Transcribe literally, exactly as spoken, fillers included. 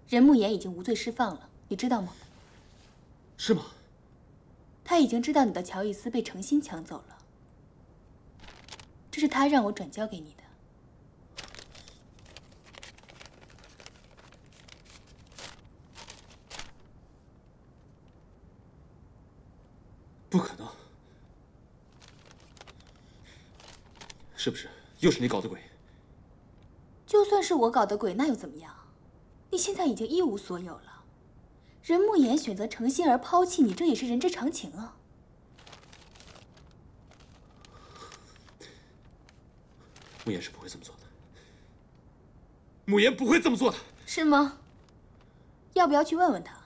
任慕言已经无罪释放了，你知道吗？ 是吗？ 他已经知道你的乔伊斯被程心抢走了，这是他让我转交给你的。 不可能！是不是又是你搞的鬼？ 就算是我搞的鬼，那又怎么样？你现在已经一无所有了。任慕言选择程心而抛弃你，这也是人之常情啊。 慕言是不会这么做的。慕言不会这么做的。 是吗？要不要去问问他？